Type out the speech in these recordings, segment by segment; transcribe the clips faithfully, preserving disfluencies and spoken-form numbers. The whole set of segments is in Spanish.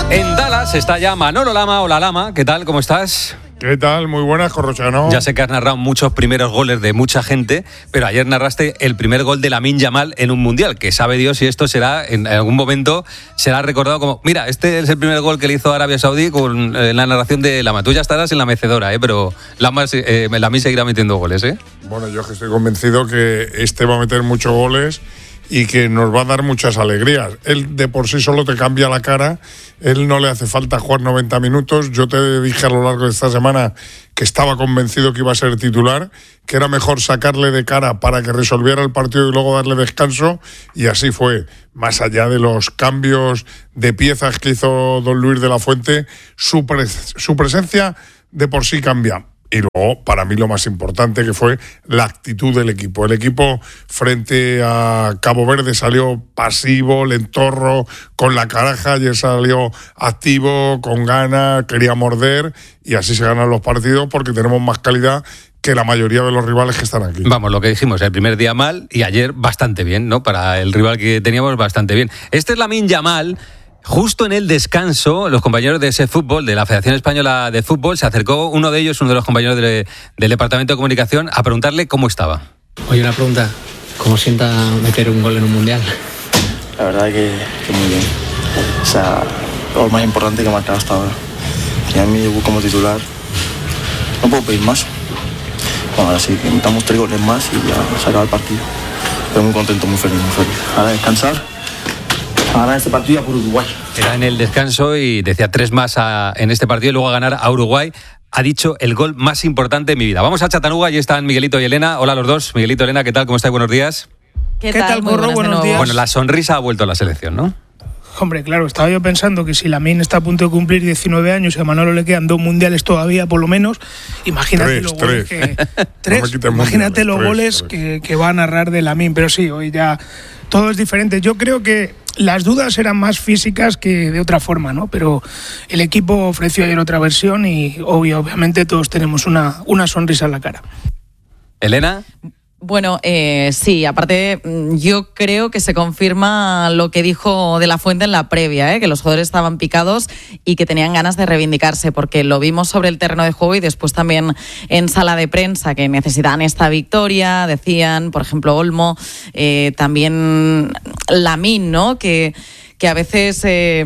En Dallas está ya Manolo Lama. Hola Lama, ¿qué tal? ¿Cómo estás? ¿Qué tal? Muy buenas, Corrochano. Ya sé que has narrado muchos primeros goles de mucha gente, pero ayer narraste el primer gol de Lamine Yamal en un mundial, que sabe Dios si esto será, en algún momento, será recordado como, mira, este es el primer gol que le hizo Arabia Saudí con eh, la narración de Lama. Tú ya estarás en la mecedora, ¿eh? Pero Lama, eh, Lamine seguirá metiendo goles, ¿eh? Bueno, yo que estoy convencido que este va a meter muchos goles y que nos va a dar muchas alegrías. Él de por sí solo te cambia la cara, él no le hace falta jugar noventa minutos. Yo te dije a lo largo de esta semana que estaba convencido que iba a ser titular, que era mejor sacarle de cara para que resolviera el partido y luego darle descanso, y así fue. Más allá de los cambios de piezas que hizo don Luis de la Fuente, su, pre- su presencia de por sí cambia. Y luego, para mí, lo más importante que fue la actitud del equipo. El equipo frente a Cabo Verde salió pasivo, lentorro, con la caraja. Ayer salió activo, con ganas, quería morder, y así se ganan los partidos porque tenemos más calidad que la mayoría de los rivales que están aquí. Vamos, lo que dijimos, el primer día mal y ayer bastante bien, ¿no? Para el rival que teníamos, bastante bien. Este es Lamine Yamal. Justo en el descanso, los compañeros de ese fútbol, de la Federación Española de Fútbol, se acercó uno de ellos, uno de los compañeros de, del Departamento de Comunicación, a preguntarle cómo estaba. Oye, una pregunta, ¿cómo sienta meter un gol en un mundial? La verdad que, que muy bien. O sea, lo más importante que he marcado hasta ahora. Y a mí debut como titular, no puedo pedir más. Bueno, ahora sí, que metamos tres goles más y ya se acaba el partido. Estoy muy contento, muy feliz, muy feliz. Ahora descansar. Ganar este partido por Uruguay. Era en el descanso y decía tres más a, en este partido y luego a ganar a Uruguay. Ha dicho el gol más importante de mi vida. Vamos a Chattanooga, allí están Miguelito y Elena. Hola a los dos. Miguelito, Elena, ¿qué tal? ¿Cómo estáis? Buenos días. ¿Qué, ¿Qué tal, Corro? Buenos días. Bueno, la sonrisa ha vuelto a la selección, ¿no? Hombre, claro, estaba yo pensando que si Lamine está a punto de cumplir diecinueve años y a Manolo le quedan dos mundiales todavía, por lo menos, imagínate tres, los goles tres. que... tres, No imagínate los tres, goles tres. Que, que va a narrar de Lamine. Pero sí, hoy ya todo es diferente. Yo creo que las dudas eran más físicas que de otra forma, ¿no? Pero el equipo ofreció ayer otra versión y hoy, obviamente, todos tenemos una, una sonrisa en la cara. Elena. Bueno, eh, sí, aparte yo creo que se confirma lo que dijo De la Fuente en la previa, ¿eh? Que los jugadores estaban picados y que tenían ganas de reivindicarse, porque lo vimos sobre el terreno de juego y después también en sala de prensa, que necesitaban esta victoria, decían, por ejemplo, Olmo, eh, también Lamine, ¿no? Que... que a veces, eh,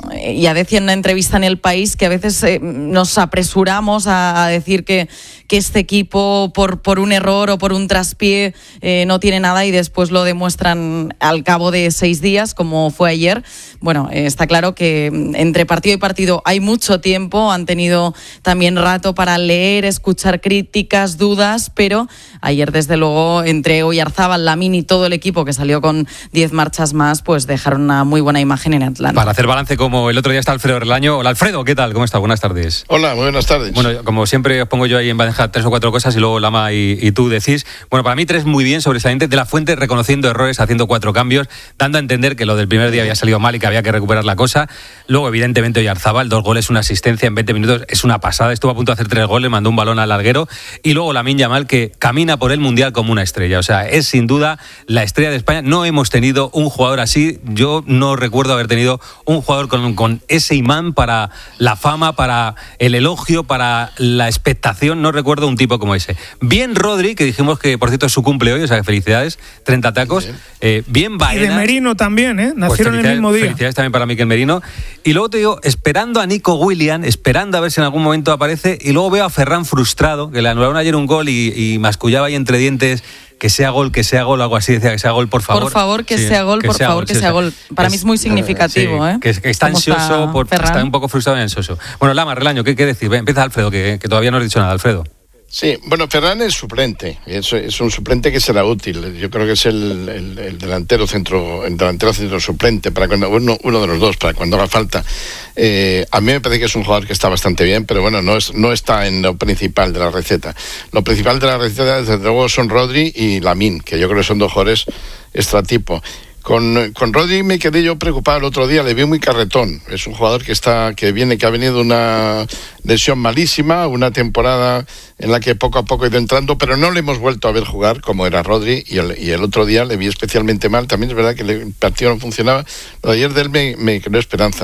ya decía en una entrevista en El País, que a veces eh, nos apresuramos a, a decir que, que este equipo por, por un error o por un traspié eh, no tiene nada y después lo demuestran al cabo de seis días, como fue ayer. Bueno, eh, está claro que entre partido y partido hay mucho tiempo, han tenido también rato para leer, escuchar críticas, dudas, pero ayer desde luego entre Oyarzábal, Lamine y todo el equipo que salió con diez marchas más, pues dejaron una muy buena imagen en Atlanta. Para hacer balance, como el otro día está Alfredo Relaño. Hola Alfredo, ¿qué tal? ¿Cómo estás? Buenas tardes. Hola, muy buenas tardes. Bueno, como siempre os pongo yo ahí en bandeja tres o cuatro cosas y luego Lama y, y tú decís. Bueno, para mí tres muy bien, sobresalientes. De la Fuente reconociendo errores, haciendo cuatro cambios, dando a entender que lo del primer día había salido mal y que había que recuperar la cosa. Luego, evidentemente, Oyarzábal, dos goles, una asistencia en veinte minutos, es una pasada. Estuvo a punto de hacer tres goles, mandó un balón al larguero. Y luego Lamine Yamal, que camina por el Mundial como una estrella. O sea, es sin duda la estrella de España. No hemos tenido un jugador así. Yo no recuerdo haber tenido un jugador con, con ese imán para la fama, para el elogio, para la expectación. No recuerdo un tipo como ese. Bien Rodri, que dijimos que por cierto es su cumple hoy, o sea que felicidades, treinta tacos. Bien, eh, bien Baena. Y de Merino también, ¿eh? Nacieron pues el mismo día. Felicidades también para Mikel Merino. Y luego te digo, esperando a Nico Williams, esperando a ver si en algún momento aparece, y luego veo a Ferran frustrado, que le anularon ayer un gol y, y mascullaba ahí entre dientes. Que sea gol, que sea gol, algo así, decía que sea gol, por favor. Por favor, que sí, sea gol, que por sea favor, gol, que sí, sea gol. Para es, mí es muy significativo, sí, ¿eh? Que, que está ansioso, está, por, está un poco frustrado y ansioso. Bueno, Lama, Relaño, ¿qué, qué decir? Empieza Alfredo, que, que todavía no has dicho nada, Alfredo. Sí, bueno, Ferran es suplente, es, es un suplente que será útil. Yo creo que es el, el, el delantero centro, el delantero centro suplente para cuando uno, uno de los dos para cuando haga falta. Eh, a mí me parece que es un jugador que está bastante bien, pero bueno, no es, no está en lo principal de la receta. Lo principal de la receta, desde luego, son Rodri y Lamine, que yo creo que son dos jugadores extratipo. Con, con Rodri me quedé yo preocupado el otro día, le vi muy carretón. Es un jugador que está, que viene, que ha venido una lesión malísima, una temporada en la que poco a poco ha ido entrando, pero no le hemos vuelto a ver jugar como era Rodri, y el, y el otro día le vi especialmente mal. También es verdad que el partido no funcionaba, pero ayer de él me, me creó esperanza.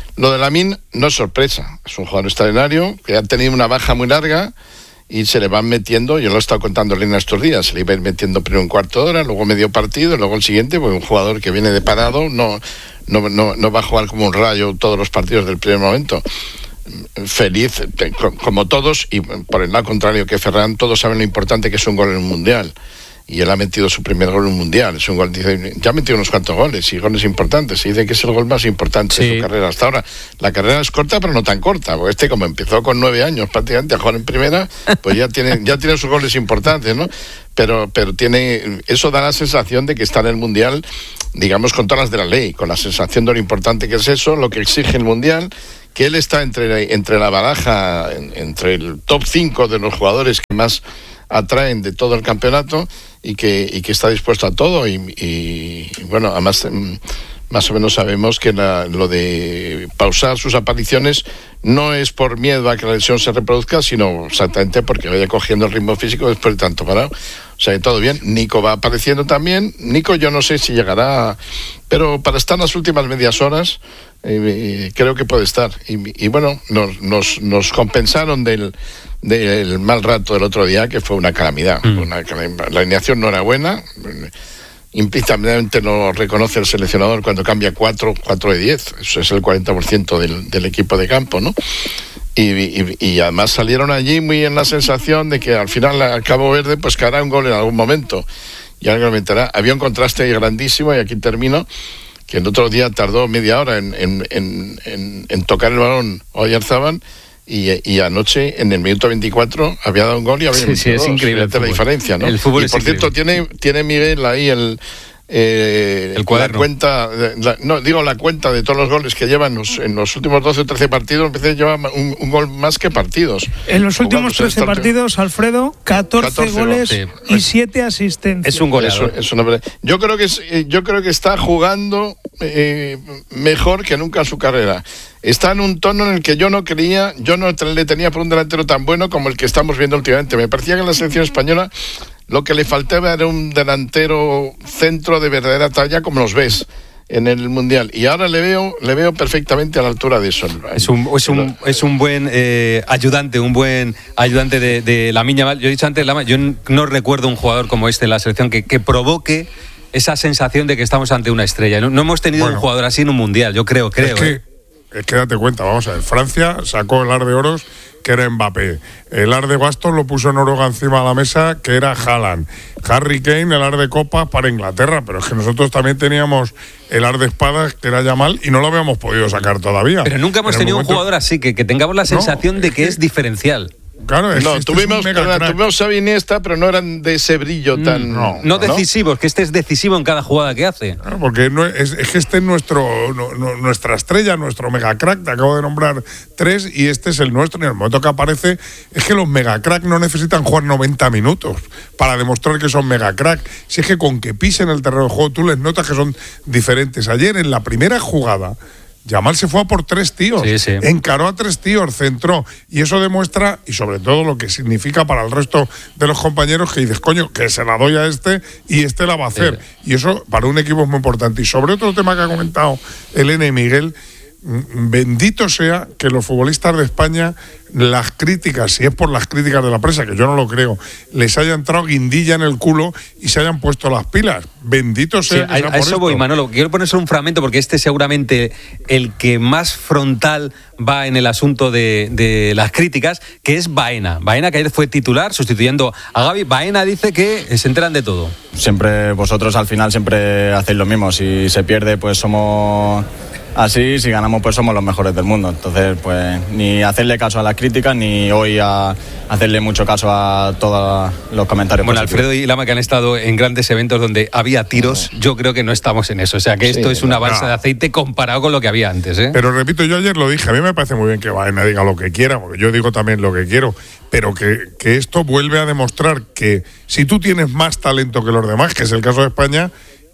Lo de Lamine no es sorpresa, es un jugador extraordinario que ha tenido una baja muy larga y se le van metiendo, yo lo he estado contando en estos días, se le iba a ir metiendo primero un cuarto de hora, luego medio partido, luego el siguiente, pues un jugador que viene de parado no, no, no, no va a jugar como un rayo todos los partidos del primer momento. Feliz, como todos, y por el lado contrario que Ferran, todos saben lo importante que es un gol en un mundial. Y él ha metido su primer gol en un mundial. Es un gol, dice, ya ha metido unos cuantos goles y goles importantes. Se dice que es el gol más importante sí. de su carrera hasta ahora. La carrera es corta, pero no tan corta. Porque este, como empezó con nueve años prácticamente a jugar en primera, pues ya tiene, ya tiene sus goles importantes, ¿no? Pero, pero tiene, eso da la sensación de que está en el mundial, digamos, con todas las de la ley, con la sensación de lo importante que es eso, lo que exige el mundial, que él está entre, entre la baraja, entre el top cinco de los jugadores que más atraen de todo el campeonato y que, y que está dispuesto a todo y, y, y bueno, además más o menos sabemos que la, lo de pausar sus apariciones no es por miedo a que la lesión se reproduzca, sino exactamente porque vaya cogiendo el ritmo físico después de tanto parado. O sea, todo bien. Nico va apareciendo también. Nico yo no sé si llegará, pero para estar en las últimas medias horas eh, creo que puede estar. Y, y bueno, nos, nos, nos compensaron del del mal rato del otro día, que fue una calamidad. Mm. Una, la alineación no era buena, implícitamente lo reconoce el seleccionador cuando cambia cuatro de diez, eso es el cuarenta por ciento del, del equipo de campo, ¿no? Y, y, y además salieron allí muy en la sensación de que al final al Cabo Verde pues caerá un gol en algún momento, y alguien lo comentará. Había un contraste grandísimo, y aquí termino, que el otro día tardó media hora en, en, en, en, en tocar el balón Oyarzabal, Y, y anoche en el minuto veinticuatro había dado un gol y había sí, sí, es increíble la diferencia, ¿no? El fútbol y por es cierto increíble. tiene tiene Miguel ahí el eh, el cuaderno. La cuenta, la, no digo la cuenta de todos los goles que llevan los, en los últimos doce o trece partidos. Empecé a llevar un, un gol más que partidos. En los últimos trece partidos, Alfredo, catorce, catorce goles sí. y siete asistencias. Es un goleador. Es, es una, yo creo que es, yo creo que está jugando eh, mejor que nunca en su carrera. Está en un tono en el que yo no creía, yo no le tenía por un delantero tan bueno como el que estamos viendo últimamente. Me parecía que en la selección española lo que le faltaba era un delantero centro de verdadera talla, como los ves en el Mundial, y ahora le veo le veo perfectamente a la altura de eso. Es un, es un, es un buen eh, ayudante, un buen ayudante de, de Lamine Yamal. Yo he dicho antes, Lama, yo no recuerdo un jugador como este en la selección que, que provoque esa sensación de que estamos ante una estrella. No, no hemos tenido bueno, un jugador así en un Mundial, yo creo, creo. Es que, eh. es que date cuenta, vamos a ver, Francia sacó el ar de oros, que era Mbappé. El ar de bastos lo puso Noruega encima de la mesa, que era Haaland. Harry Kane, el ar de copas para Inglaterra, pero es que nosotros también teníamos el ar de espadas, que era Yamal, y no lo habíamos podido sacar todavía. Pero nunca hemos tenido momento... un jugador así, que, que tengamos la sensación no, de que es diferencial. Claro, es, no, este tuvimos, es tuvimos Xavi Iniesta, pero no eran de ese brillo tan... No, no decisivos, que este es decisivo en cada jugada que hace. Claro, porque no es, es que este es nuestro, no, no, nuestra estrella, nuestro megacrack, te acabo de nombrar tres, y este es el nuestro, y en el momento que aparece, es que los megacrack no necesitan jugar noventa minutos para demostrar que son megacrack. Si es que con que pisen el terreno de juego, tú les notas que son diferentes. Ayer, en la primera jugada, Yamal se fue a por tres tíos, sí, sí. encaró a tres tíos, centró, y eso demuestra, y sobre todo lo que significa para el resto de los compañeros, que dices, coño, que se la doy a este y este la va a hacer, sí. Y eso para un equipo es muy importante. Y sobre otro tema que ha comentado Elena y Miguel, bendito sea que los futbolistas de España, las críticas, si es por las críticas de la prensa, que yo no lo creo, les haya entrado guindilla en el culo y se hayan puesto las pilas. Bendito sea. Sí, a, a eso voy, Manolo. Quiero poner solo un fragmento, porque este es seguramente el que más frontal va en el asunto de, de las críticas, que es Baena. Baena, que ayer fue titular sustituyendo a Gavi. Baena dice que se enteran de todo. Siempre, vosotros al final siempre hacéis lo mismo. Si se pierde, pues somos así, si ganamos, pues somos los mejores del mundo. Entonces, pues ni hacerle caso a las críticas, ni hoy a hacerle mucho caso a todos los comentarios. Bueno, positivos. Alfredo y Lama, que han estado en grandes eventos donde había tiros, yo creo que no estamos en eso. O sea, que esto sí, es una balsa no. de aceite comparado con lo que había antes, ¿eh? Pero repito, yo ayer lo dije, a mí me parece muy bien que Baena diga lo que quiera, porque yo digo también lo que quiero, pero que, que esto vuelve a demostrar que si tú tienes más talento que los demás, que es el caso de España,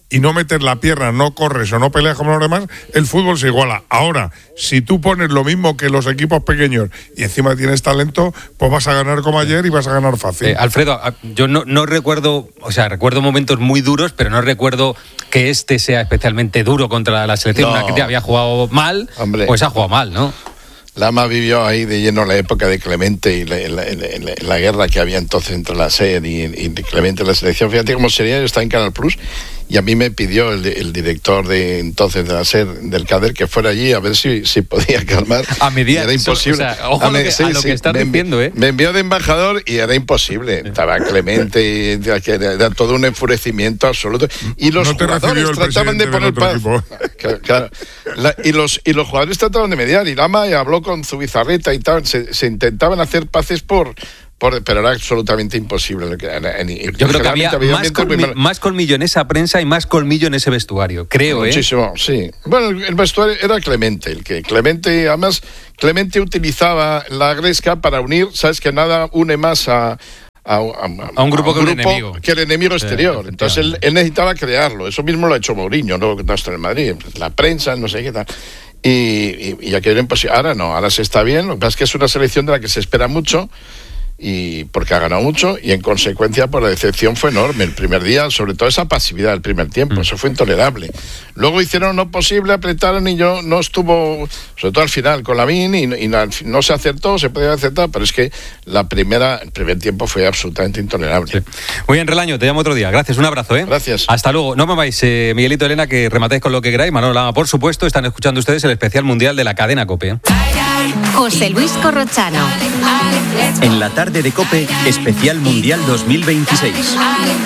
y no metes la pierna, no corres o no peleas como los demás, el fútbol se iguala. Ahora, si tú pones lo mismo que los equipos pequeños y encima tienes talento, pues vas a ganar como ayer y vas a ganar fácil. Eh, Alfredo, yo no, no recuerdo, o sea, recuerdo momentos muy duros, pero no recuerdo que este sea especialmente duro contra la selección. No. Una que había jugado mal, Hombre. pues ha jugado mal, ¿no? Lama vivió ahí de lleno la época de Clemente y la, la, la, la guerra que había entonces entre la S E R y, y Clemente y la selección. Fíjate cómo sería, yo estaba en Canal Plus y a mí me pidió el, el director de entonces de la S E R, del CADER, que fuera allí a ver si, si podía calmar. A mediar. Era imposible. O sea, ojo a, a, lo que, sí, a lo que estás me diciendo, ¿eh? Me envió de embajador y era imposible. Estaba Clemente y era, era todo un enfurecimiento absoluto. Y los no te jugadores trataban de poner paz. Claro, claro. La, y, los, y los jugadores trataban de mediar. Y Lama habló con Zubizarreta y tal. Se, se intentaban hacer paces por... Por, pero era absolutamente imposible. Yo creo que había más, colmi- más colmillo en esa prensa y más colmillo en ese vestuario, creo. Muchísimo, ¿eh? sí. Bueno, el, el vestuario era Clemente, el que Clemente, además, Clemente utilizaba la gresca para unir, sabes que nada une más a, a, a, a un grupo, a un que, grupo el enemigo. que el enemigo exterior. Sí, entonces él, él necesitaba crearlo. Eso mismo lo ha hecho Mourinho, ¿no? Hasta en Madrid, la prensa, no sé qué tal. Y, y, y aquello era imposible. Ahora no, ahora se está bien. Lo que pasa es que es una selección de la que se espera mucho. Y porque ha ganado mucho y en consecuencia pues la decepción fue enorme el primer día, sobre todo esa pasividad del primer tiempo, mm. eso fue intolerable. Luego hicieron lo posible, apretaron y yo no estuvo, sobre todo al final con Lamin y, y no, no se acertó, se podía acertar, pero es que la primera, el primer tiempo fue absolutamente intolerable. Sí. Muy bien, Relaño, te llamo otro día. Gracias, un abrazo, ¿eh? Gracias. Hasta luego. No me vais, eh, Miguelito, Elena, que rematéis con lo que queráis. Manolo Lama, por supuesto, están escuchando ustedes el especial mundial de la cadena COPE. ¿eh? José Luis Corrochano. En la tarde de COPE, especial mundial dos mil veintiséis.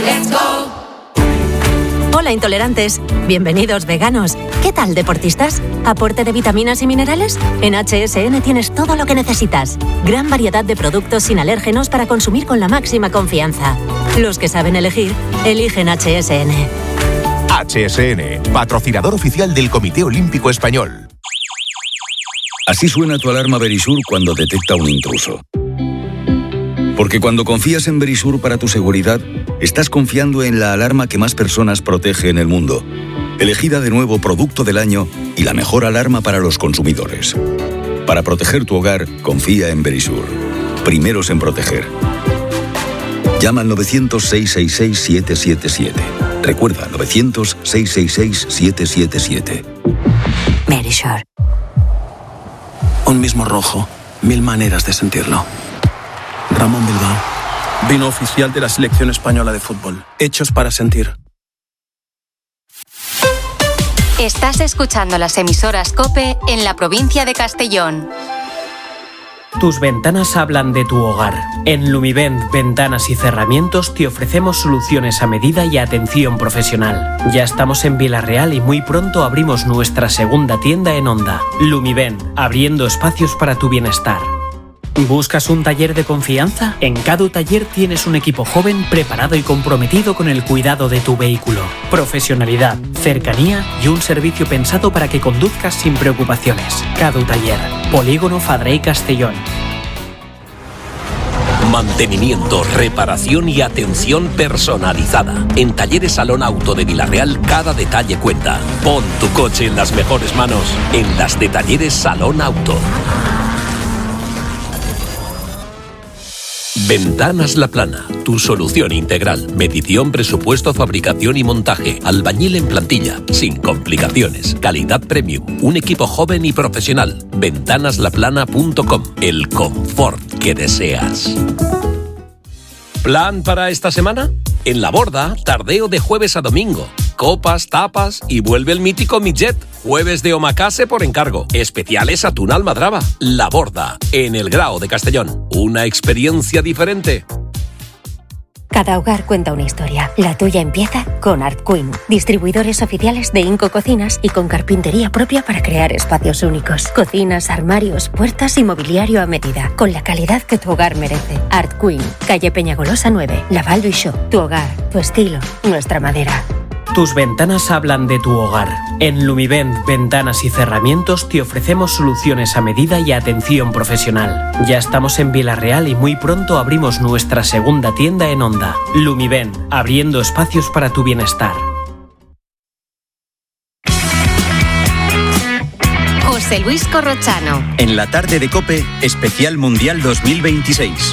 Hola intolerantes, bienvenidos veganos. ¿Qué tal deportistas? ¿Aporte de vitaminas y minerales? En H S N tienes todo lo que necesitas. Gran variedad de productos sin alérgenos para consumir con la máxima confianza. Los que saben elegir, eligen H S N. H S N, patrocinador oficial del Comité Olímpico Español. Así suena tu alarma Verisur cuando detecta un intruso. Porque cuando confías en Verisur para tu seguridad, estás confiando en la alarma que más personas protege en el mundo. Elegida de nuevo Producto del Año y la mejor alarma para los consumidores. Para proteger tu hogar, confía en Verisur. Primeros en proteger. Llama al novecientos, seiscientos sesenta y seis, siete siete siete. Recuerda, novecientos, seiscientos sesenta y seis, siete siete siete. Verisur. Un mismo rojo, mil maneras de sentirlo. Ramón Bilbao, vino oficial de la selección española de fútbol. Hechos para sentir. Estás escuchando las emisoras COPE en la provincia de Castellón. Tus ventanas hablan de tu hogar. En Lumivent Ventanas y Cerramientos te ofrecemos soluciones a medida y atención profesional. Ya estamos en Villarreal y muy pronto abrimos nuestra segunda tienda en Onda. Lumivent, abriendo espacios para tu bienestar. ¿Buscas un taller de confianza? En Cadu Taller tienes un equipo joven, preparado y comprometido con el cuidado de tu vehículo. Profesionalidad, cercanía y un servicio pensado para que conduzcas sin preocupaciones. Cadu Taller, Polígono Fadrey Castellón. Mantenimiento, reparación y atención personalizada. En Talleres Salón Auto de Villarreal cada detalle cuenta. Pon tu coche en las mejores manos en las de Talleres Salón Auto. Ventanas La Plana, tu solución integral. Medición, presupuesto, fabricación y montaje. Albañil en plantilla, sin complicaciones. Calidad premium. Un equipo joven y profesional. ventanas la plana punto com. El confort que deseas. ¿Plan para esta semana? En La Borda, tardeo de jueves a domingo. Copas, tapas y vuelve el mítico Millet. Jueves de omakase por encargo. Especiales atún almadraba. La Borda, en el Grao de Castellón. Una experiencia diferente. Cada hogar cuenta una historia. La tuya empieza con Art Queen, distribuidores oficiales de Inco Cocinas y con carpintería propia para crear espacios únicos. Cocinas, armarios, puertas y mobiliario a medida, con la calidad que tu hogar merece. Art Queen, calle Peñagolosa nueve, Laval Bishop. Tu hogar, tu estilo, nuestra madera. Tus ventanas hablan de tu hogar. En Lumivent Ventanas y Cerramientos te ofrecemos soluciones a medida y atención profesional. Ya estamos en Villarreal y muy pronto abrimos nuestra segunda tienda en Onda. Lumivent, abriendo espacios para tu bienestar. José Luis Corrochano. En la tarde de COPE, especial Mundial dos mil veintiséis.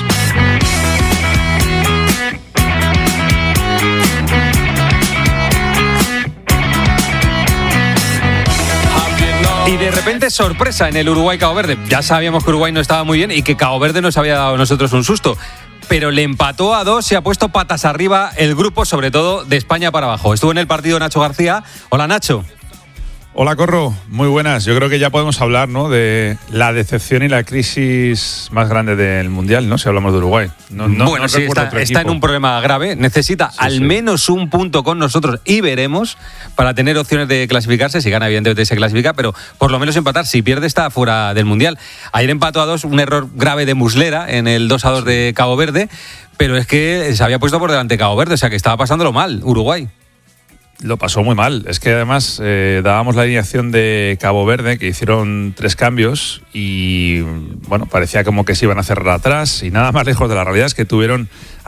Y de repente sorpresa en el Uruguay-Cabo Verde. Ya sabíamos que Uruguay no estaba muy bien y que Cabo Verde nos había dado a nosotros un susto. Pero le empató a dos, se ha puesto patas arriba el grupo, sobre todo de España para abajo. Estuvo en el partido Nacho García. Hola, Nacho. Hola, Corro. Muy buenas. Yo creo que ya podemos hablar, ¿no?, de la decepción y la crisis más grande del Mundial, ¿no?, si hablamos de Uruguay. No, no, bueno, no sí, está, está en un problema grave. Necesita sí, al sí. menos un punto con nosotros y veremos para tener opciones de clasificarse. Si gana, evidentemente se clasifica, pero por lo menos empatar. Si pierde, está fuera del Mundial. Ayer empató a dos, un error grave de Muslera en el dos a dos de Cabo Verde, pero es que se había puesto por delante Cabo Verde, o sea que estaba pasándolo mal Uruguay. Lo pasó muy mal. Es que además eh, dábamos la alineación de Cabo Verde, que hicieron tres cambios y bueno, parecía como que se iban a cerrar atrás y nada más lejos de la realidad es que tuvieron